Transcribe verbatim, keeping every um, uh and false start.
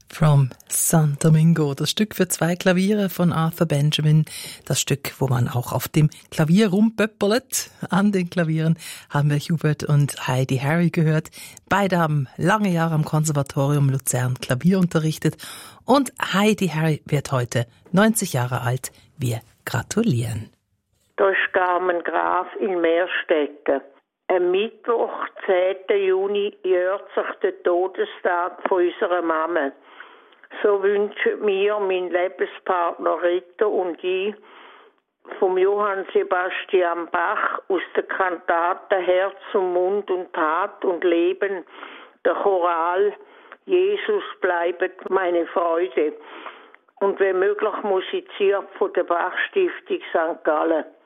From San Domingo, das Stück für zwei Klaviere von Arthur Benjamin, das Stück, wo man auch auf dem Klavier rumpöppelt. An den Klavieren haben wir Hubert und Heidi Harry gehört. Beide haben lange Jahre am Konservatorium Luzern Klavier unterrichtet und Heidi Harry wird heute neunzig Jahre alt. Wir gratulieren. Da ist Carmen Graf in Meerstetten. Am Mittwoch, zehnten Juni, jährt sich der Todestag von unserer Mama. So wünschen mir, mein Lebenspartner Rita und ich, vom Johann Sebastian Bach aus der Kantate Herz und Mund und Tat und Leben, der Choral Jesus bleibet meine Freude und wenn möglich musiziert von der Bach-Stiftung Sankt Gallen.